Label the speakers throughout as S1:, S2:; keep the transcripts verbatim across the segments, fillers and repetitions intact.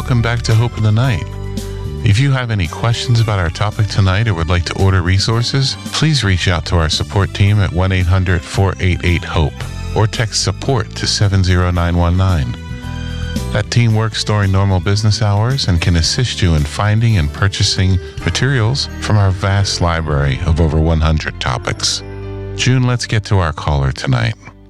S1: welcome back to Hope in the Night. If you have any questions about our topic tonight or would like to order resources, please reach out to our support team at one eight hundred four eight eight HOPE or text support to seven zero nine one nine. That team works during normal business hours and can assist you in finding and purchasing materials from our vast library of over one hundred topics. June, let's get to our caller tonight.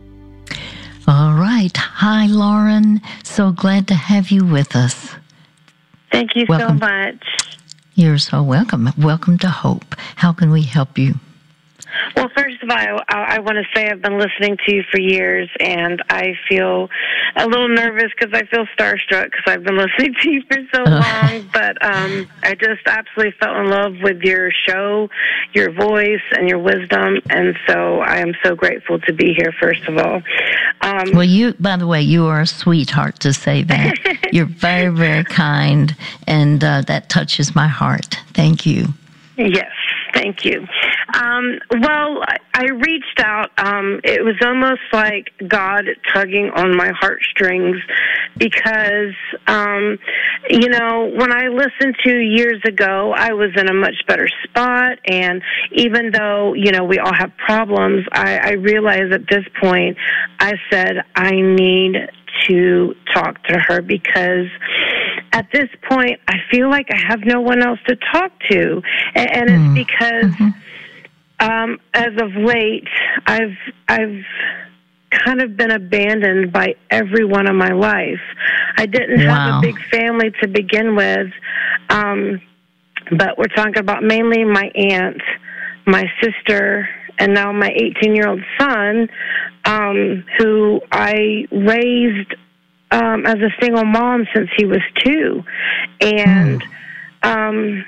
S2: All right. Hi, Lauren. So glad to have you with us.
S3: Thank you
S2: welcome.
S3: so much.
S2: You're so welcome. Welcome to Hope. How can we help you?
S3: Well, first of all, I, I want to say I've been listening to you for years, and I feel a little nervous because I feel starstruck because I've been listening to you for so long. But um, I just absolutely fell in love with your show, your voice, and your wisdom, and so I am so grateful to be here, first of all. Um,
S2: well, you, by the way, you are a sweetheart to say that. You're very, very kind, and uh, that touches my heart. Thank you.
S3: Yes, thank you. Um, well, I, I reached out. Um, it was almost like God tugging on my heartstrings because, um, you know, when I listened to you years ago, I was in a much better spot. And even though, you know, we all have problems, I, I realized at this point, I said, I need to talk to her because at this point, I feel like I have no one else to talk to. And, and
S2: mm.
S3: it's because...
S2: Mm-hmm.
S3: Um, as of late, I've I've kind of been abandoned by everyone in my life. I didn't
S2: wow.
S3: have a big family to begin with, um, but we're talking about mainly my aunt, my sister, and now my eighteen-year-old son, um, who I raised um, as a single mom since he was two, and. Mm. Um,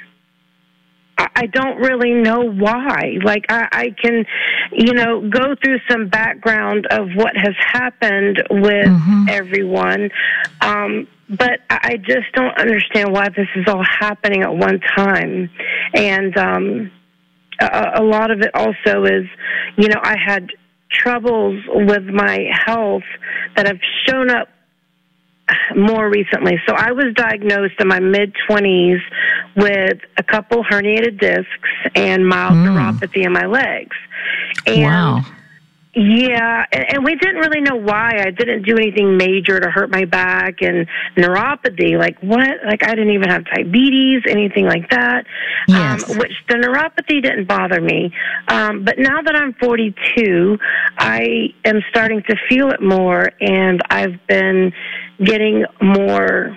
S3: I don't really know why. Like, I, I can, you know, go through some background of what has happened with mm-hmm. everyone, um, but I just don't understand why this is all happening at one time. And um, a, a lot of it also is, you know, I had troubles with my health that have shown up more recently. So I was diagnosed in my mid-twenties with a couple herniated discs and mild mm. neuropathy in my legs. And
S2: wow.
S3: Yeah, and, and we didn't really know why. I didn't do anything major to hurt my back, and neuropathy, like what? Like I didn't even have diabetes, anything like that,
S2: yes.
S3: um, which the neuropathy didn't bother me. Um, but now that I'm forty-two, I am starting to feel it more, and I've been getting more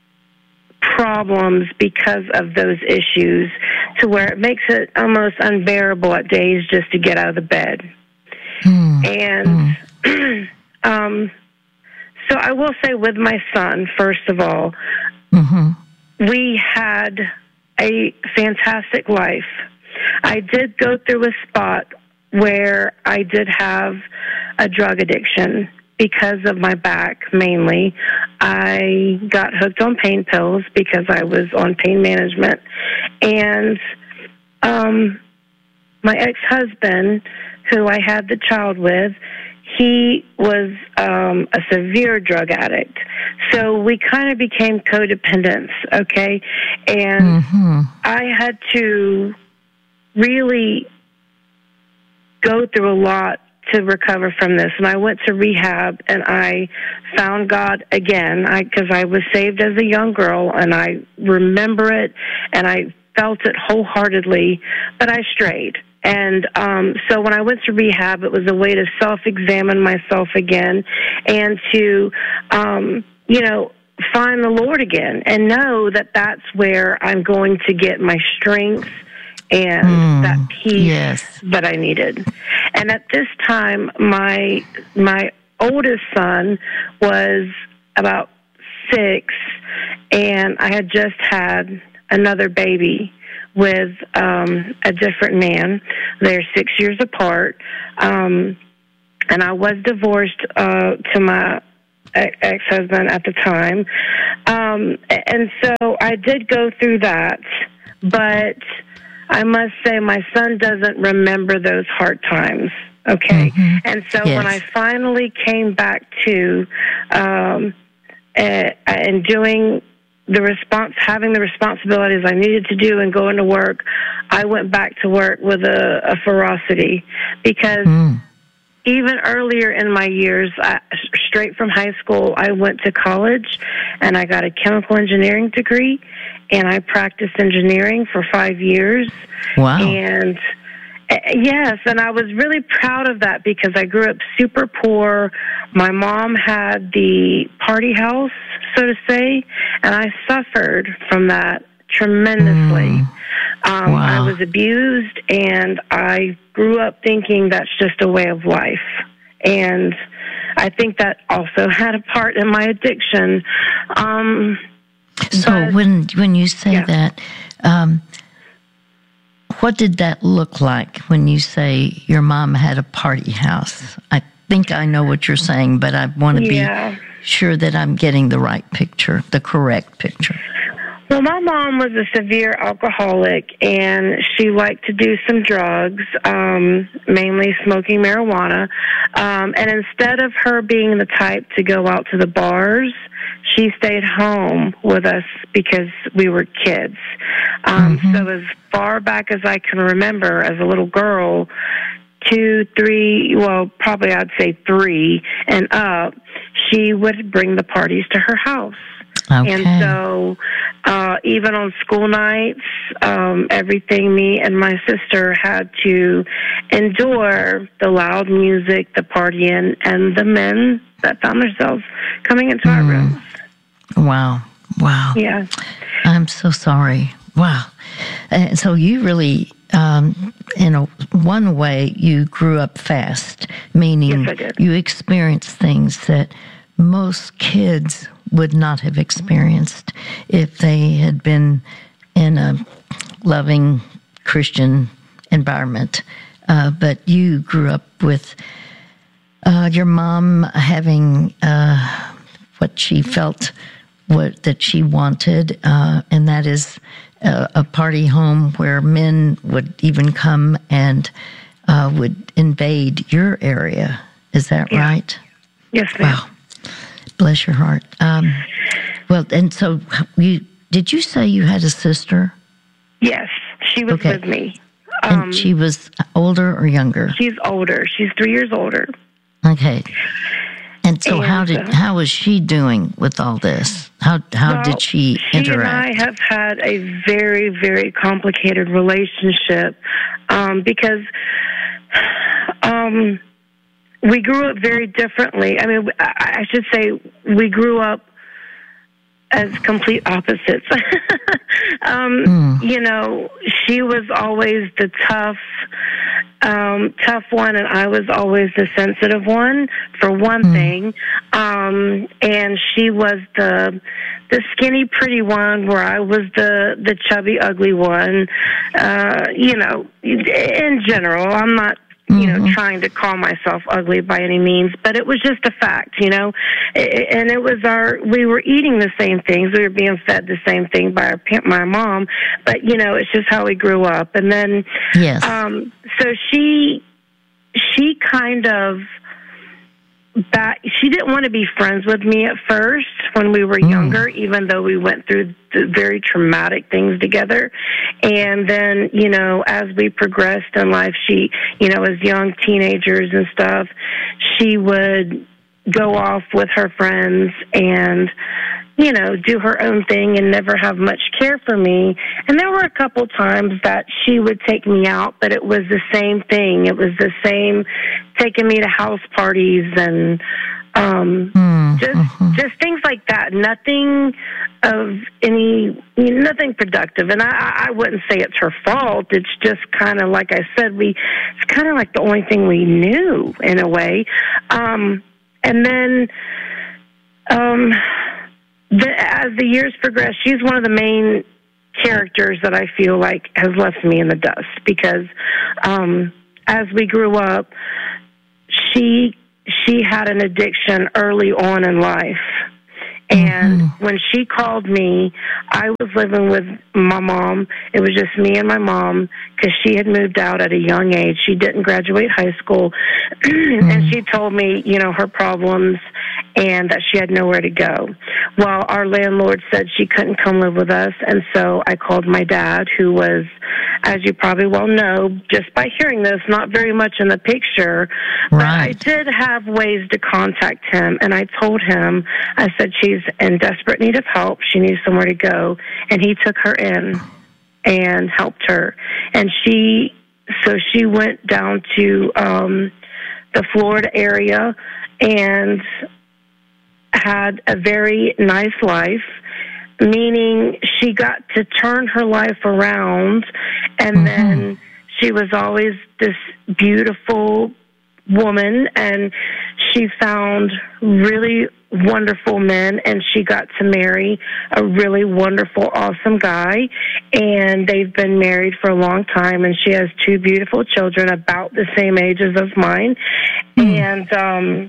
S3: problems because of those issues to where it makes it almost unbearable at days just to get out of the bed.
S2: Mm.
S3: And mm. um, so I will say with my son, first of all,
S2: mm-hmm.
S3: we had a fantastic life. I did go through a spot where I did have a drug addiction because of my back, mainly. I got hooked on pain pills because I was on pain management. And um, my ex-husband, who I had the child with, he was um, a severe drug addict. So we kind of became codependents, okay? And
S2: mm-hmm.
S3: I had to really go through a lot to recover from this. And I went to rehab, and I found God again, because I, I was saved as a young girl, and I remember it, and I felt it wholeheartedly, but I strayed. And um, so when I went to rehab, it was a way to self-examine myself again and to, um, you know, find the Lord again and know that that's where I'm going to get my strength and
S2: mm,
S3: that peace
S2: yes.
S3: that I needed. And at this time, my my oldest son was about six, and I had just had another baby with um, a different man. They're six years apart, um, and I was divorced uh, to my ex-husband at the time. Um, and so I did go through that, but I must say my son doesn't remember those hard times, okay?
S2: Mm-hmm.
S3: And so
S2: yes.
S3: when I finally came back to um, uh, and doing the response, having the responsibilities I needed to do and going to work, I went back to work with a, a ferocity because mm. even earlier in my years, I, straight from high school, I went to college and I got a chemical engineering degree, and I practiced engineering for five years.
S2: Wow.
S3: And uh, yes, and I was really proud of that because I grew up super poor. My mom had the party house, so to say, and I suffered from that tremendously. Mm. Um, wow. I was abused, and I grew up thinking that's just a way of life. And I think that also had a part in my addiction. Um,
S2: so but, when when you say yeah. that, um, what did that look like when you say your mom had a party house? I think I know what you're saying, but I want to yeah. be sure that I'm getting the right picture, the correct picture.
S3: Well, my mom was a severe alcoholic, and she liked to do some drugs, um, mainly smoking marijuana. Um, and instead of her being the type to go out to the bars, she stayed home with us because we were kids. Um, mm-hmm. So as far back as I can remember, as a little girl, two, three, well, probably I'd say three and up, she would bring the parties to her house.
S2: Okay.
S3: And so uh, even on school nights, um, everything me and my sister had to endure, the loud music, the partying, and the men that found themselves coming into mm. our rooms.
S2: Wow. Wow.
S3: Yeah.
S2: I'm so sorry. Wow. And so you really, um, in a, one way, you grew up fast, meaning
S3: yes, I did.
S2: You experienced things that most kids would not have experienced if they had been in a loving Christian environment. Uh, but you grew up with uh, your mom having uh, what she felt what that she wanted, uh, and that is a, a party home where men would even come and uh, would invade your area. Is that
S3: yeah.
S2: right?
S3: Yes, ma'am.
S2: Wow. Bless your heart. Um, well, and so you did you say you had a sister?
S3: Yes, she was
S2: okay.
S3: with me.
S2: Um, and she was older or younger?
S3: She's older. She's three years older.
S2: Okay. And so,
S3: and,
S2: how did uh, how was she doing with all this? How how
S3: well,
S2: did she interact?
S3: She and I have had a very very complicated relationship um, because. Um, We grew up very differently. I mean, I should say we grew up as complete opposites. um, mm. You know, she was always the tough, um, tough one, and I was always the sensitive one, for one mm. thing. Um, and she was the the skinny, pretty one, where I was the the chubby, ugly one. Uh, you know, in general, I'm not. You know, mm-hmm. trying to call myself ugly by any means, but it was just a fact, you know, and it was our, we were eating the same things. We were being fed the same thing by our, my mom, but, you know, it's just how we grew up. And then,
S2: yes.
S3: um, so she, she kind of, back, she didn't want to be friends with me at first when we were mm. younger, even though we went through the very traumatic things together. And then, you know, as we progressed in life, she, you know, as young teenagers and stuff, she would go off with her friends and, you know, do her own thing and never have much care for me. And there were a couple times that she would take me out, but it was the same thing. It was the same taking me to house parties and um, mm, just uh-huh. just things like that. Nothing of any, you know, nothing productive. And I, I wouldn't say it's her fault. It's just kind of like I said, we it's kind of like the only thing we knew in a way. Um, and then. Um, The, as the years progress, she's one of the main characters that I feel like has left me in the dust because um, as we grew up, she she had an addiction early on in life. And mm-hmm. when she called me, I was living with my mom. It was just me and my mom because she had moved out at a young age. She didn't graduate high school. Mm-hmm. And she told me, you know, her problems. and that she had nowhere to go. Well, our landlord said she couldn't come live with us, and so I called my dad, who was, as you probably well know, just by hearing this, not very much in the picture.
S2: Right.
S3: But I did have ways to contact him, and I told him, I said, she's in desperate need of help. She needs somewhere to go. And he took her in and helped her. And she, so she went down to um, the Florida area and had a very nice life, meaning she got to turn her life around, and mm-hmm. then she was always this beautiful woman, and she found really wonderful men, and she got to marry a really wonderful, awesome guy, and they've been married for a long time, and she has two beautiful children about the same ages as mine. Mm. And, um,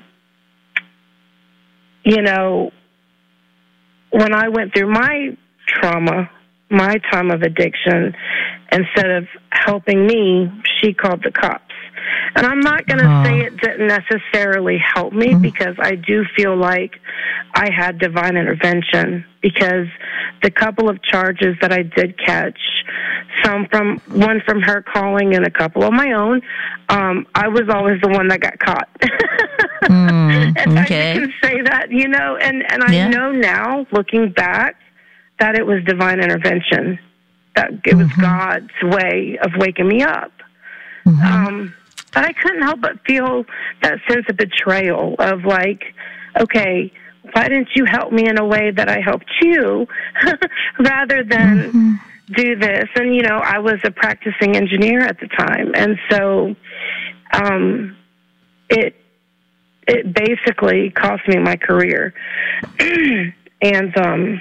S3: you know, when I went through my trauma, my time of addiction, instead of helping me, she called the cops. And I'm not going to uh, say it didn't necessarily help me, mm-hmm. because I do feel like I had divine intervention, because the couple of charges that I did catch, some from one from her calling and a couple of my own, um, I was always the one that got caught. mm, and
S2: okay.
S3: I can say that, you know, and, and I yeah. know now, looking back, that it was divine intervention, that it was mm-hmm. God's way of waking me up. Mm-hmm. Um, but I couldn't help but feel that sense of betrayal of like, okay, why didn't you help me in a way that I helped you rather than mm-hmm. do this? And, you know, I was a practicing engineer at the time. And so um, it it basically cost me my career. and um,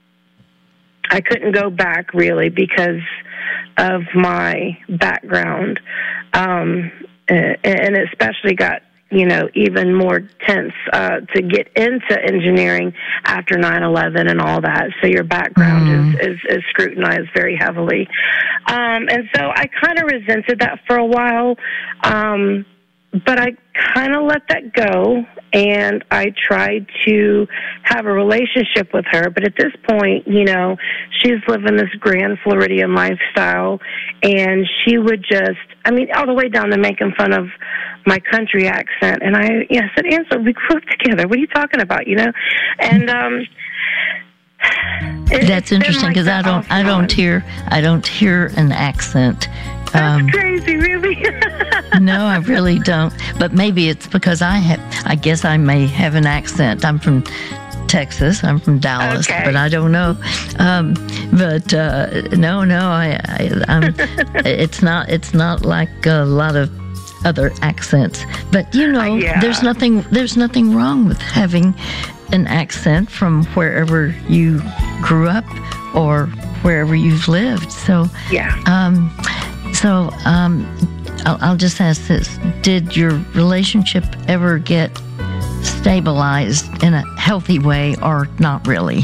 S3: I couldn't go back really because of my background. Um, and it especially got, you know, even more tense uh, to get into engineering after nine eleven and all that. So your background mm. is, is, is scrutinized very heavily. Um, and so I kind of resented that for a while, um, but I kind of let that go, and I tried to have a relationship with her. But at this point, you know, she's living this grand Floridian lifestyle, and she would just, I mean, all the way down to making fun of my country accent. And I, you know, I said, Ansel, we grew up together. What are you talking about, you know? And um,
S2: it, that's interesting, because like I don't, I don't hear, I don't hear an accent.
S3: That's um, crazy, really.
S2: No, I really don't. But maybe it's because I have, I guess I may have an accent. I'm from Texas. I'm from Dallas, okay. But I don't know. Um, but uh, no, no, I, I, I'm, it's not, it's not like a lot of other accents. But you know, uh, yeah. there's nothing, there's nothing wrong with having an accent from wherever you grew up or wherever you've lived. So
S3: yeah.
S2: Um, So um, I'll, I'll just ask this. Did your relationship ever get stabilized in a healthy way, or not really?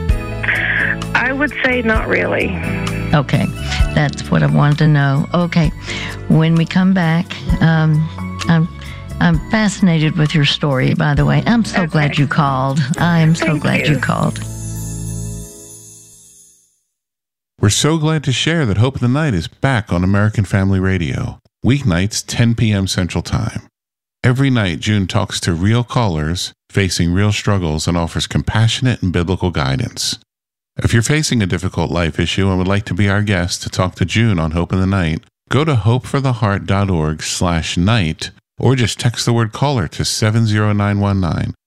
S3: I would say not really.
S2: Okay. That's what I wanted to know. Okay. When we come back, um, I'm, I'm fascinated with your story, by the way. I'm so okay. glad you called. I am so
S3: Thank
S2: glad
S3: you.
S2: you called.
S1: We're so glad to share that Hope in the Night is back on American Family Radio, weeknights ten p.m. Central Time. Every night, June talks to real callers facing real struggles and offers compassionate and biblical guidance. If you're facing a difficult life issue and would like to be our guest to talk to June on Hope in the Night, go to hopefortheheart.org slash night or just text the word caller to seven zero nine one nine.